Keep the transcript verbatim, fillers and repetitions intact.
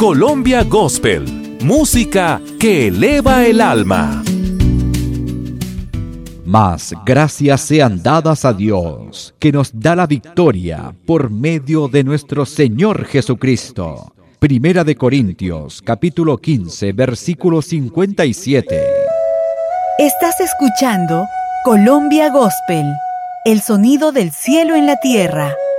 Colombia Gospel, música que eleva el alma. Mas gracias sean dadas a Dios, que nos da la victoria por medio de nuestro Señor Jesucristo. Primera de Corintios, capítulo quince, versículo cincuenta y siete. Estás escuchando Colombia Gospel, el sonido del cielo en la tierra.